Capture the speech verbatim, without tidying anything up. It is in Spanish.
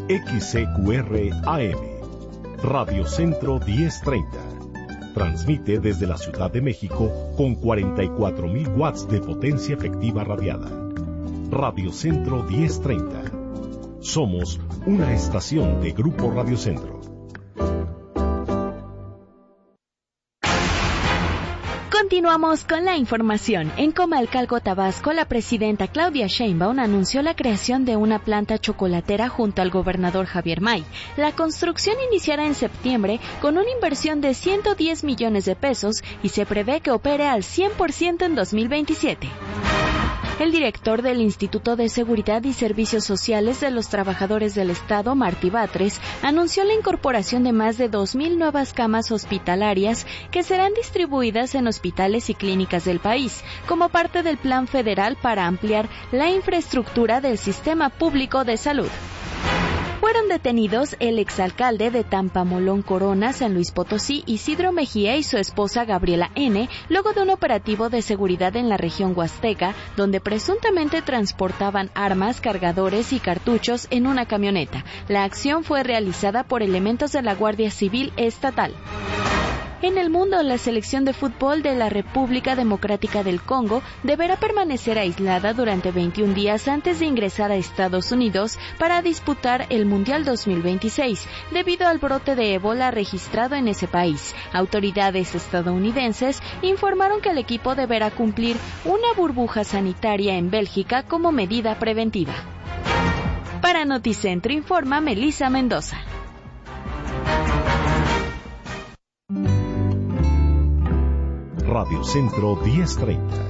X C Q R A M, Radio Centro diez treinta. Transmite desde la Ciudad de México con cuarenta y cuatro mil watts de potencia efectiva radiada. Radio Centro diez treinta. Somos una estación de Grupo Radio Centro. Continuamos con la información. En Comalcalco, Tabasco, la presidenta Claudia Sheinbaum anunció la creación de una planta chocolatera junto al gobernador Javier May. La construcción iniciará en septiembre con una inversión de ciento diez millones de pesos y se prevé que opere al cien por ciento en dos mil veintisiete. El director del Instituto de Seguridad y Servicios Sociales de los Trabajadores del Estado, Martí Batres, anunció la incorporación de más de dos mil nuevas camas hospitalarias que serán distribuidas en hospitales y clínicas del país, como parte del Plan Federal para ampliar la infraestructura del sistema público de salud. Fueron detenidos el exalcalde de Tampamolón Corona, San Luis Potosí, Isidro Mejía y su esposa Gabriela N., luego de un operativo de seguridad en la región huasteca, donde presuntamente transportaban armas, cargadores y cartuchos en una camioneta. La acción fue realizada por elementos de la Guardia Civil Estatal. En el mundo, la selección de fútbol de la República Democrática del Congo deberá permanecer aislada durante veintiún días antes de ingresar a Estados Unidos para disputar el Mundial dos mil veintiséis, debido al brote de ébola registrado en ese país. Autoridades estadounidenses informaron que el equipo deberá cumplir una burbuja sanitaria en Bélgica como medida preventiva. Para Noticentro informa Melissa Mendoza. Radio Centro diez treinta.